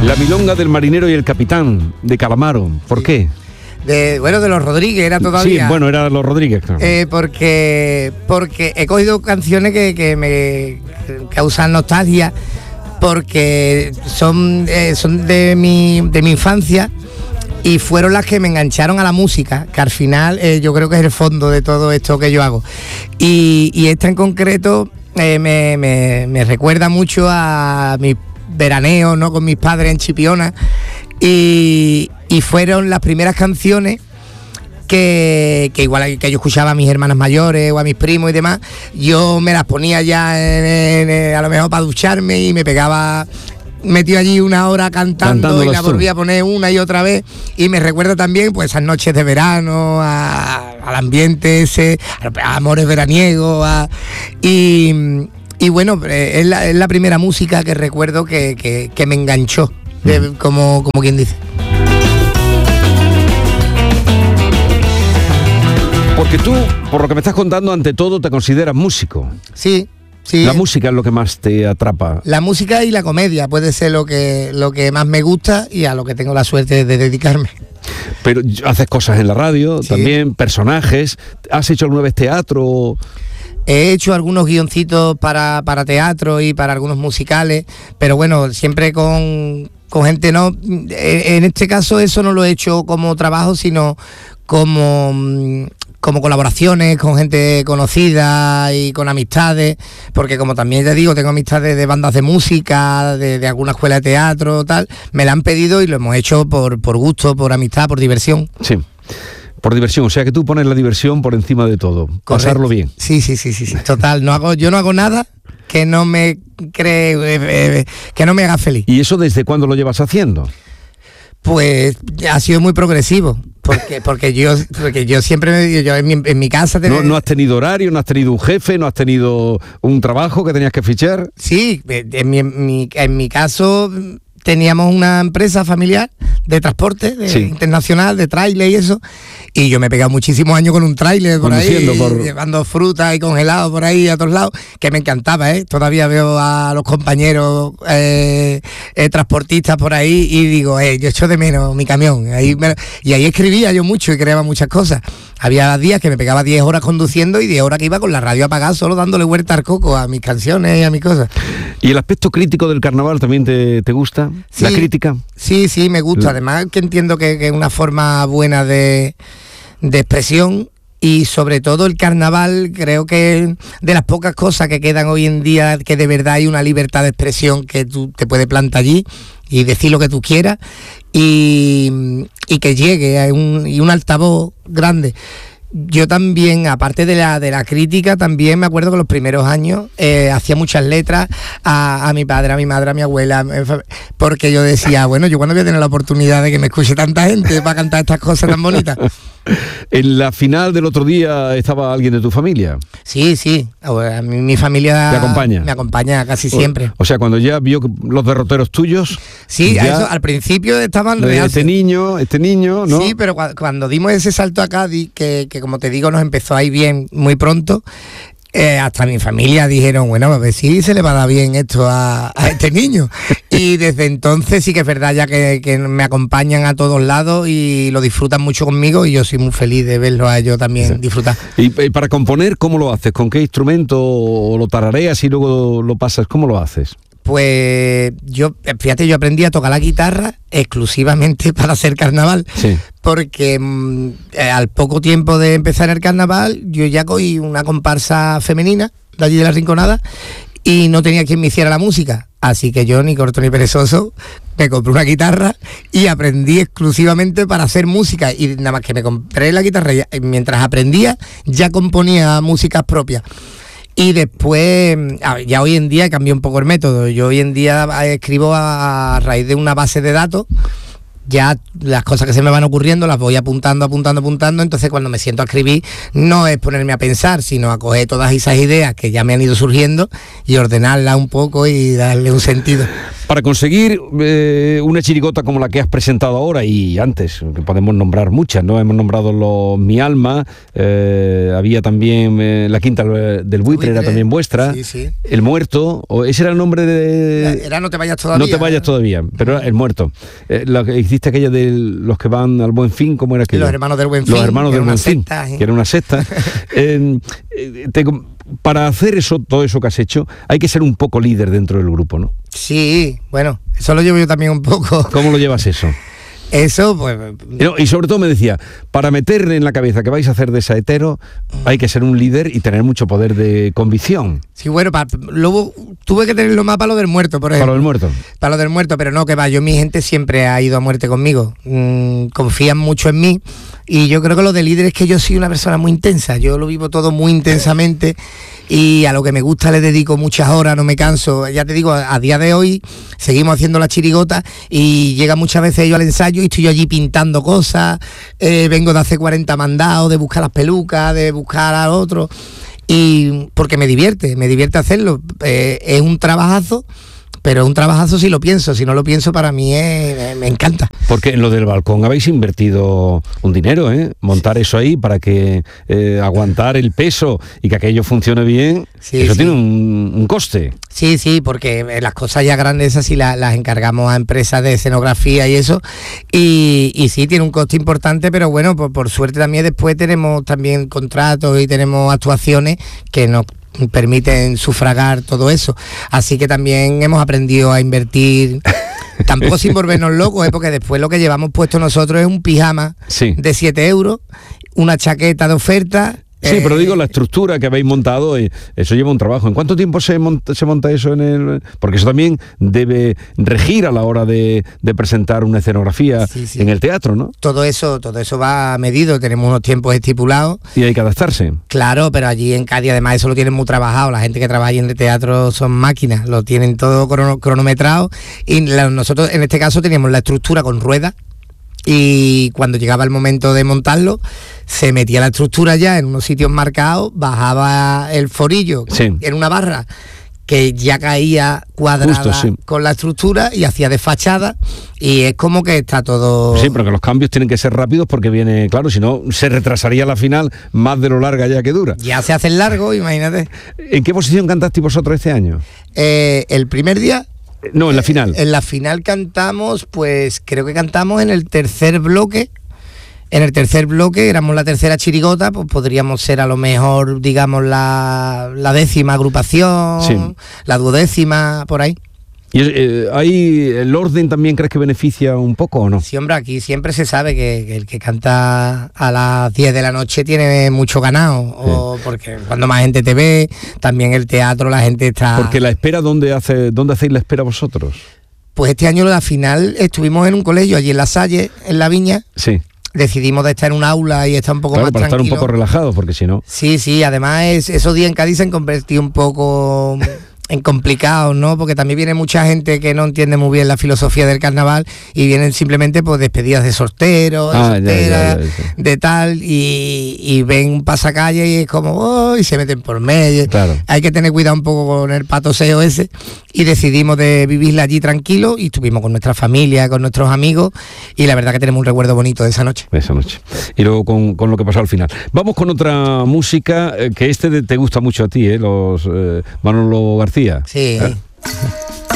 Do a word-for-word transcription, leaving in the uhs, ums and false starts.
La milonga del marinero y el capitán, de Calamaro. ¿Por sí. qué? De, bueno, de los Rodríguez era todavía. Sí, bueno, era los Rodríguez, claro. Eh, porque, porque he cogido canciones que, que me causan nostalgia, porque son, eh, son de mi, de mi infancia y fueron las que me engancharon a la música, que al final eh, yo creo que es el fondo de todo esto que yo hago. Y, y esta en concreto eh, me, me, me recuerda mucho a mis veraneos, ¿no?, con mis padres en Chipiona. Y, y fueron las primeras canciones que, que igual que yo escuchaba a mis hermanas mayores o a mis primos y demás, yo me las ponía ya en, en, a lo mejor para ducharme y me pegaba metido allí una hora cantando, cantando y la volví a poner una y otra vez, y me recuerda también pues esas noches de verano, a, al ambiente ese, a, a amores veraniegos, a, y, y bueno, es la, es la primera música que recuerdo que, que, que me enganchó. De, como, como quien dice. Porque tú, por lo que me estás contando, ante todo te consideras músico. Sí, sí. La música es lo que más te atrapa. La música y la comedia puede ser lo que, lo que más me gusta y a lo que tengo la suerte de dedicarme. Pero haces cosas en la radio, sí. También personajes. ¿Has hecho alguna vez teatro? He hecho algunos guioncitos para, para teatro y para algunos musicales, pero bueno, siempre con, con gente, no. En este caso eso no lo he hecho como trabajo, sino como, como colaboraciones con gente conocida y con amistades, porque como también te digo, tengo amistades de bandas de música, de, de alguna escuela de teatro, tal, me la han pedido y lo hemos hecho por, por gusto, por amistad, por diversión. Sí. Por diversión, o sea que tú pones la diversión por encima de todo. Correcto. Pasarlo bien. Sí, sí, sí, sí, sí. Total, no hago, yo no hago nada que no me cree, eh, eh, que no me haga feliz. ¿Y eso desde cuándo lo llevas haciendo? Pues ha sido muy progresivo, porque porque yo porque yo siempre yo en mi, en mi casa tenía... ¿No, ¿No has tenido horario, no has tenido un jefe, no has tenido un trabajo que tenías que fichar? Sí, en mi, en mi, en mi caso teníamos una empresa familiar de transporte de, sí. internacional, de tráiler y eso, y yo me he pegado muchísimos años con un tráiler por ahí, por... llevando fruta y congelado por ahí a todos lados, que me encantaba, ¿eh? Todavía veo a los compañeros eh, eh, transportistas por ahí y digo, eh, yo echo de menos mi camión, ahí me... y ahí escribía yo mucho y creaba muchas cosas. Había días que me pegaba diez horas conduciendo y diez horas que iba con la radio apagada, solo dándole vuelta al coco a mis canciones y a mis cosas. ¿Y el aspecto crítico del carnaval también te, te gusta? Sí, ¿La crítica? Sí, sí, me gusta. Además que entiendo que, que es una forma buena de, de expresión, y sobre todo el carnaval creo que de las pocas cosas que quedan hoy en día que de verdad hay una libertad de expresión, que tú te puedes plantar allí y decir lo que tú quieras y, y que llegue a un, y un altavoz grande. Yo también, aparte de la de la crítica, también me acuerdo que los primeros años eh, hacía muchas letras a, a mi padre, a mi madre, a mi abuela, porque yo decía, bueno, yo cuando voy a tener la oportunidad de que me escuche tanta gente para cantar estas cosas tan bonitas. En la final del otro día estaba alguien de tu familia. Sí, sí, a mí, mi familia ¿Te acompaña? Me acompaña casi siempre. O, o sea, cuando ya vio los derroteros tuyos. Sí, a eso, al principio estaban reales. Este niño, este niño, ¿no? Sí, pero cuando, cuando dimos ese salto a Cádiz, que, que como te digo, nos empezó a ir bien muy pronto. Eh, hasta mi familia dijeron, bueno, a ver si se le va a dar bien esto a, a este niño. Y desde entonces sí que es verdad ya que, que me acompañan a todos lados y lo disfrutan mucho conmigo, y yo soy muy feliz de verlo a ellos también sí. disfrutar. ¿Y, y para componer cómo lo haces? ¿Con qué instrumento? ¿O lo tarareas y luego lo pasas? ¿Cómo lo haces? Pues yo, fíjate, yo aprendí a tocar la guitarra exclusivamente para hacer carnaval, sí. porque eh, al poco tiempo de empezar el carnaval yo ya cogí una comparsa femenina de allí de la Rinconada y no tenía quien me hiciera la música, así que yo, ni corto ni perezoso, me compré una guitarra y aprendí exclusivamente para hacer música, y nada más que me compré la guitarra y mientras aprendía ya componía músicas propias. Y después, ya hoy en día cambió un poco el método. Yo hoy en día escribo a raíz de una base de datos. Ya las cosas que se me van ocurriendo las voy apuntando, apuntando, apuntando. Entonces cuando me siento a escribir no es ponerme a pensar, sino a coger todas esas ideas que ya me han ido surgiendo y ordenarlas un poco y darle un sentido. Para conseguir eh, una chirigota como la que has presentado ahora y antes, que podemos nombrar muchas, ¿no? Hemos nombrado los Mi Alma, eh, había también eh, La Quinta del Buitre, era también vuestra, sí, sí. El Muerto, o ese era el nombre de... Era No te vayas todavía. No te vayas todavía, pero era El Muerto. Eh, la que hiciste aquella de los que van al Buen Fin, ¿cómo era aquello? Los hermanos del Buen Fin. Los hermanos del Buen Fin, ¿eh? que era una secta. eh, te, para hacer eso, todo eso que has hecho, hay que ser un poco líder dentro del grupo, ¿no? Sí, bueno, eso lo llevo yo también un poco. ¿Cómo lo llevas eso? Eso, pues... No, y sobre todo me decía, para meterle en la cabeza que vais a hacer de Saetero, hay que ser un líder y tener mucho poder de convicción. Sí, bueno, pa, luego tuve que tenerlo más para lo del muerto, por ejemplo. Para lo del muerto. Para lo del muerto, pero no, que va, yo mi gente siempre ha ido a muerte conmigo. Mm, confían mucho en mí y yo creo que lo de líder es que yo soy una persona muy intensa, yo lo vivo todo muy intensamente y a lo que me gusta le dedico muchas horas, no me canso. Ya te digo, a, a día de hoy seguimos haciendo la chirigota y llega muchas veces yo al ensayo y estoy yo allí pintando cosas, eh, vengo de hacer cuarenta mandados, de buscar las pelucas, de buscar al otro, y porque me divierte, me divierte hacerlo. Eh, es un trabajazo, pero es un trabajazo si lo pienso, si no lo pienso para mí es, me, me encanta. Porque en lo del balcón habéis invertido un dinero, ¿eh? Montar eso ahí para que eh, aguantar el peso y que aquello funcione bien, sí, eso sí. tiene un, un coste. Sí, sí, porque las cosas ya grandes así las, las encargamos a empresas de escenografía y eso, y, y sí, tiene un coste importante, pero bueno, por, por suerte también después tenemos también contratos y tenemos actuaciones que nos permiten sufragar todo eso, así que también hemos aprendido a invertir, tampoco sin volvernos locos, ¿eh? Porque después lo que llevamos puesto nosotros es un pijama sí. de siete euros, una chaqueta de oferta. Sí, eh, pero digo, la estructura que habéis montado, eh, eso lleva un trabajo. ¿En cuánto tiempo se monta, se monta eso en el...? Porque eso también debe regir a la hora de, de presentar una escenografía sí, sí. en el teatro, ¿no? Todo eso, todo eso va medido, tenemos unos tiempos estipulados. Y hay que adaptarse. Claro, pero allí en Cádiz además eso lo tienen muy trabajado, la gente que trabaja allí en el teatro son máquinas, lo tienen todo crono, cronometrado y la, nosotros en este caso teníamos la estructura con ruedas y cuando llegaba el momento de montarlo se metía la estructura ya en unos sitios marcados, bajaba el forillo sí. en una barra que ya caía cuadrada Justo, sí. con la estructura y hacía desfachada y es como que está todo... Sí, pero que los cambios tienen que ser rápidos porque viene, claro, si no se retrasaría la final más de lo larga ya que dura. Ya se hace largo, imagínate. ¿En qué posición cantasteis vosotros este año? Eh, el primer día... No, en la final. En la final cantamos, pues creo que cantamos en el tercer bloque. En el tercer bloque, éramos la tercera chirigota, pues podríamos ser a lo mejor, digamos, la, la décima agrupación, sí. la duodécima, por ahí. ¿Y eh, ahí el orden también crees que beneficia un poco o no? Sí, hombre, aquí siempre se sabe que, que el que canta a las diez de la noche tiene mucho ganado, sí. o porque cuando más gente te ve, también el teatro, la gente está... Porque la espera, ¿dónde, hace, dónde hacéis la espera vosotros? Pues este año la final estuvimos en un colegio, allí en La Salle, en La Viña. Sí. Decidimos de estar en un aula y estar un poco claro, más para tranquilo. estar un poco relajados, porque si no... Sí, sí, además es, esos días en Cádiz se han convertido un poco en complicados, ¿no? Porque también viene mucha gente que no entiende muy bien la filosofía del carnaval y vienen simplemente pues despedidas de solteros, de ah, solteras, ya, ya, ya, ya. de tal, y, y ven un pasacalle y es como, oh, y se meten por medio. Claro. Hay que tener cuidado un poco con el patoseo ese y decidimos de vivirla allí tranquilo y estuvimos con nuestra familia, con nuestros amigos y la verdad que tenemos un recuerdo bonito de esa noche. De esa noche. Y luego con, con lo que pasó al final. Vamos con otra música eh, que este te gusta mucho a ti, ¿eh? Los eh, Manolo García. Sí. ¿Eh?